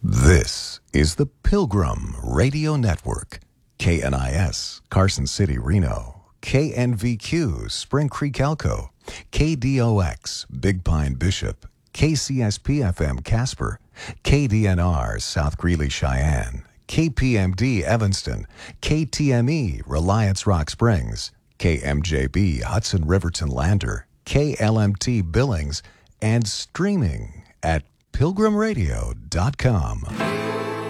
This is the Pilgrim Radio Network. KNIS, Carson City, Reno. KNVQ, Spring Creek, Elko. KDOX, Big Pine, Bishop. KCSP-FM, Casper. KDNR, South Greeley, Cheyenne. KPMD, Evanston. KTME, Reliance Rock Springs. KMJB, Hudson Riverton Lander. KLMT, Billings. And streaming at pilgrimradio.com.